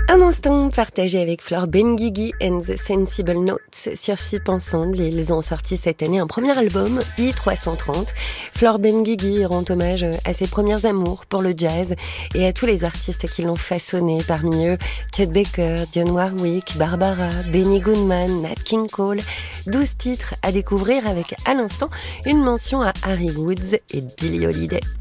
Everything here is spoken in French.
Un instant partagé avec Flore Benguigui and the Sensible Notes sur FIP Ensemble. Ils ont sorti cette année un premier album, I330. Flore Benguigui rend hommage à ses premiers amours pour le jazz et à tous les artistes qui l'ont façonné, parmi eux Chet Baker, Dionne Warwick, Barbara, Benny Goodman, Nat King Cole. 12 titres à découvrir avec à l'instant une mention à Harry Woods et Billie Holiday.